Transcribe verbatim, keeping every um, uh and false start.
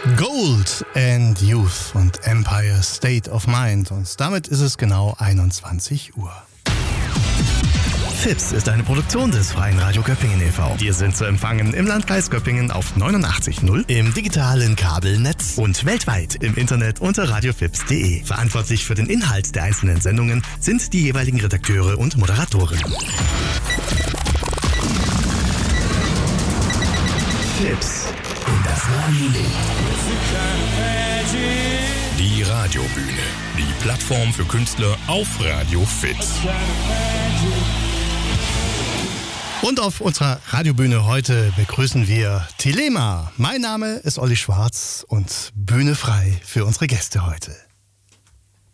Gold and Youth und Empire State of Mind. Und damit ist es genau einundzwanzig Uhr. Fips ist eine Produktion des Freien Radio Göppingen e V Wir sind zu empfangen im Landkreis Göppingen auf neunundachtzig Komma null, im digitalen Kabelnetz und weltweit im Internet unter radiofips punkt de. Verantwortlich für den Inhalt der einzelnen Sendungen sind die jeweiligen Redakteure und Moderatoren. Fips in das Radio. Die Radiobühne, die Plattform für Künstler auf Radio Fips. Und auf unserer Radiobühne heute begrüßen wir Thelema. Mein Name ist Olli Schwarz und Bühne frei für unsere Gäste heute.